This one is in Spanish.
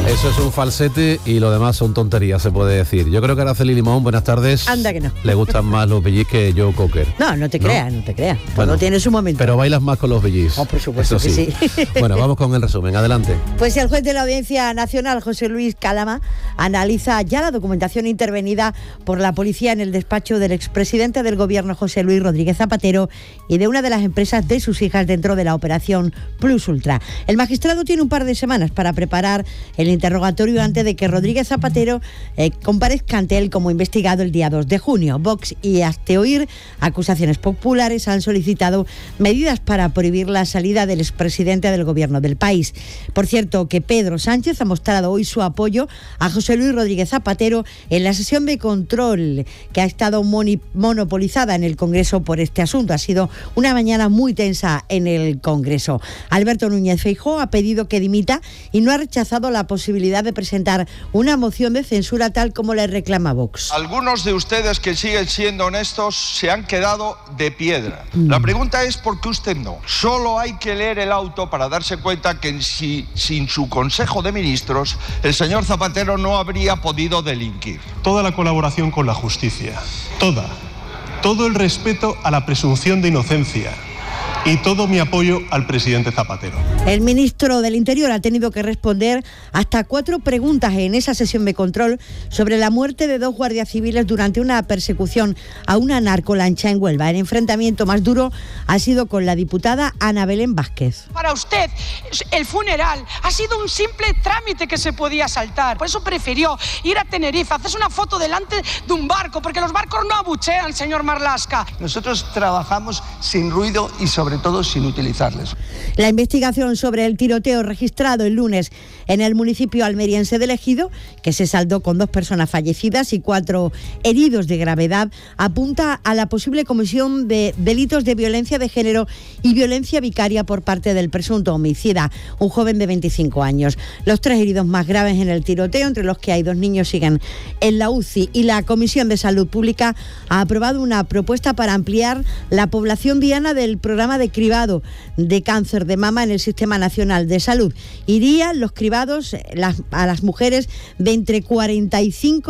Eso es un falsete y lo demás son tonterías, se puede decir. Yo creo que Araceli Limón, buenas tardes. Anda que no. Le gustan más los bellis que Joe Cocker. No te creas. Todo Bueno, tiene su momento. Pero bailas más con los bellis. Oh, por supuesto que sí. Bueno, vamos con el resumen, adelante. Pues el juez de la Audiencia Nacional, José Luis Calama, analiza ya la documentación intervenida por la policía en el despacho del expresidente del gobierno, José Luis Rodríguez Zapatero, y de una de las empresas de sus hijas dentro de la operación Plus Ultra. El magistrado tiene un par de semanas para preparar el interrogatorio antes de que Rodríguez Zapatero comparezca ante él como investigado el día 2 de junio. Vox y Hazte-Oír, acusaciones populares, han solicitado medidas para prohibir la salida del expresidente del gobierno del país. Por cierto, que Pedro Sánchez ha mostrado hoy su apoyo a José Luis Rodríguez Zapatero en la sesión de control que ha estado monopolizada en el Congreso por este asunto. Ha sido una mañana muy tensa en el Congreso. Alberto Núñez Feijóo ha pedido que dimita y no ha rechazado la posibilidad de presentar una moción de censura tal como le reclama Vox. Algunos de ustedes que siguen siendo honestos se han quedado de piedra. La pregunta es ¿por qué usted no? Solo hay que leer el auto para darse cuenta que sin su Consejo de Ministros el señor Zapatero no habría podido delinquir. Toda la colaboración con la justicia, todo el respeto a la presunción de inocencia y todo mi apoyo al presidente Zapatero. El ministro del Interior ha tenido que responder hasta 4 preguntas en esa sesión de control sobre la muerte de 2 guardias civiles durante una persecución a una narcolancha en Huelva. El enfrentamiento más duro ha sido con la diputada Ana Belén Vázquez. Para usted, el funeral ha sido un simple trámite que se podía saltar. Por eso prefirió ir a Tenerife, hacerse una foto delante de un barco, porque los barcos no abuchean, señor Marlaska. Nosotros trabajamos sin ruido y sobre todo sin utilizarles. La investigación sobre el tiroteo registrado el lunes en el municipio almeriense de Ejido, que se saldó con 2 personas fallecidas y 4 heridos de gravedad, apunta a la posible comisión de delitos de violencia de género y violencia vicaria por parte del presunto homicida, un joven de 25 años. Los 3 heridos más graves en el tiroteo, entre los que hay 2 niños, siguen en la UCI, y la Comisión de Salud Pública ha aprobado una propuesta para ampliar la población diana del programa de cribado de cáncer de mama en el Sistema Nacional de Salud. Irían los cribados a las mujeres de entre 45